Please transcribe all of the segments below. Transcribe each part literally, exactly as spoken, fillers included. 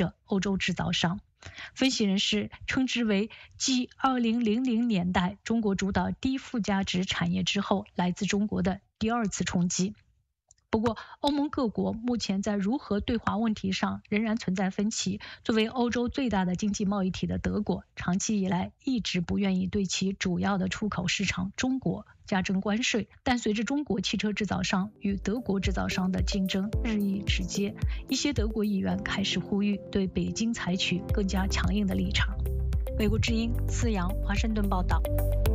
者欧洲制造商。分析人士称之为继二零零零年代中国主导低附加值产业之后，来自中国的第二次冲击。不过，欧盟各国目前在如何对华问题上仍然存在分歧。作为欧洲最大的经济贸易体的德国，长期以来一直不愿意对其主要的出口市场中国加征关税。但随着中国汽车制造商与德国制造商的竞争日益直接，一些德国议员开始呼吁对北京采取更加强硬的立场。美国之音思阳华盛顿报道。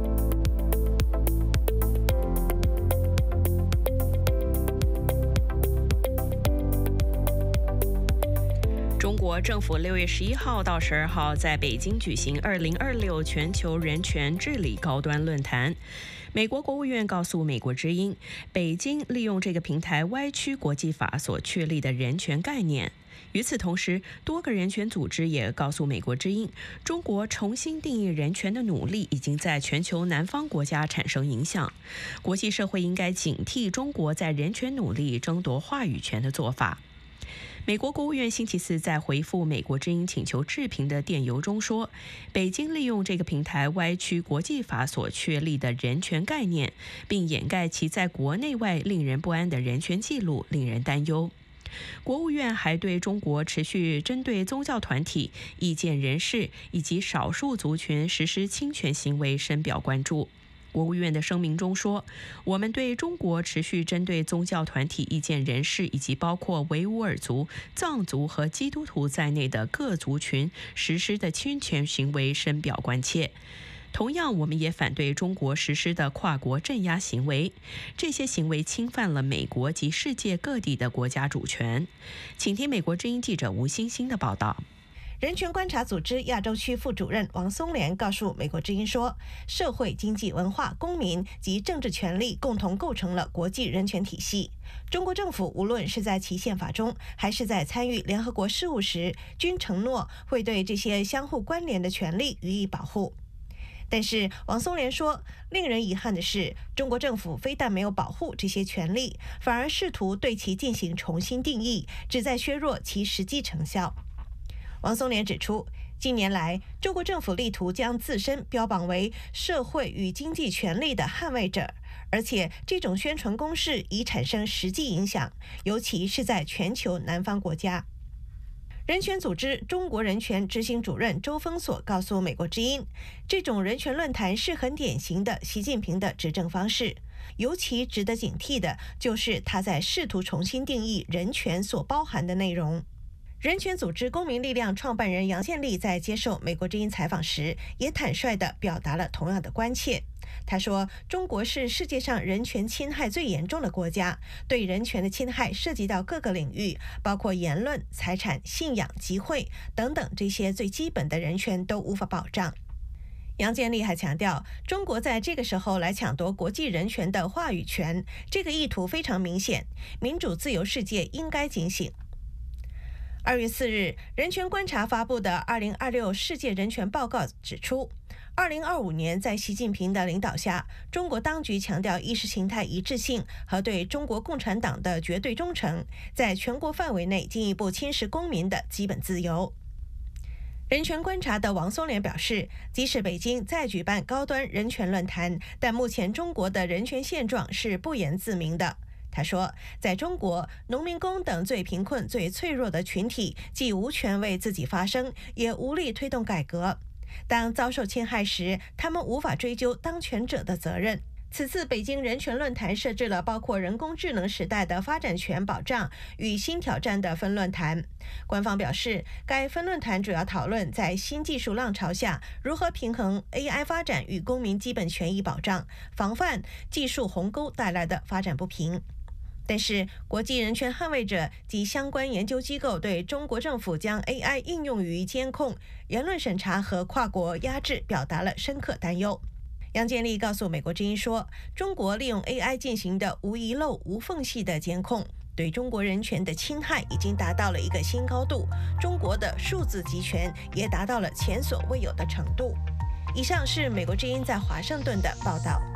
中国政府六月十一号到十二号在北京举行二零二六全球人权治理高端论坛。美国国务院告诉美国之音，北京利用这个平台歪曲国际法所确立的人权概念。与此同时，多个人权组织也告诉美国之音，中国重新定义人权的努力已经在全球南方国家产生影响。国际社会应该警惕中国在人权努力争夺话语权的做法。美国国务院星期四在回复美国之音请求置评的电邮中说，北京利用这个平台歪曲国际法所确立的人权概念，并掩盖其在国内外令人不安的人权记录，令人担忧。国务院还对中国持续针对宗教团体、意见人士以及少数族群实施侵权行为深表关注。国务院的声明中说，我们对中国持续针对宗教团体、意见人士以及包括维吾尔族、藏族和基督徒在内的各族群实施的侵权行为深表关切。同样，我们也反对中国实施的跨国镇压行为，这些行为侵犯了美国及世界各地的国家主权。请听美国之音记者吴欣欣的报道。 人权观察组织亚洲区副主任王松莲告诉美国之音说，社会、经济、文化、公民及政治权利共同构成了国际人权体系。中国政府无论是在其宪法中，还是在参与联合国事务时，均承诺会对这些相互关联的权利予以保护。但是王松莲说，令人遗憾的是，中国政府非但没有保护这些权利，反而试图对其进行重新定义，旨在削弱其实际成效。王松莲指出，近年来中国政府力图将自身标榜为社会与经济权利的捍卫者，而且这种宣传攻势已产生实际影响，尤其是在全球南方国家。人权组织中国人权执行主任周峰所告诉美国之音，这种人权论坛是很典型的习近平的执政方式，尤其值得警惕的就是他在试图重新定义人权所包含的内容。人权组织公民力量创办人杨建立在接受美国之音采访时，也坦率地表达了同样的关切。他说，中国是世界上人权侵害最严重的国家，对人权的侵害涉及到各个领域，包括言论、财产、信仰、集会等等，这些最基本的人权都无法保障。杨建立还强调，中国在这个时候来抢夺国际人权的话语权，这个意图非常明显，民主自由世界应该警醒。二月四日，人权观察发布的二零二六世界人权报告指出，二零二五年在习近平的领导下，中国当局强调意识形态一致性和对中国共产党的绝对忠诚，在全国范围内进一步侵蚀公民的基本自由。人权观察的王松莲表示，即使北京再举办高端人权论坛，但目前中国的人权现状是不言自明的。他说，在中国，农民工等最贫困、最脆弱的群体既无权为自己发声，也无力推动改革。当遭受侵害时，他们无法追究当权者的责任。此次北京人权论坛设置了包括人工智能时代的发展权保障与新挑战的分论坛。官方表示，该分论坛主要讨论在新技术浪潮下如何平衡 A I 发展与公民基本权益保障，防范技术鸿沟带来的发展不平。但是，国际人权捍卫者及相关研究机构对中国政府将 A I 应用于监控、言论审查和跨国压制表达了深刻担忧。杨建立告诉美国之音说，中国利用 A I 进行的无遗漏、无缝隙的监控，对中国人权的侵害已经达到了一个新高度，中国的数字集权也达到了前所未有的程度。以上是美国之音在华盛顿的报道。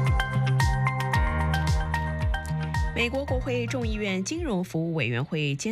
美国国会众议院金融服务委员会监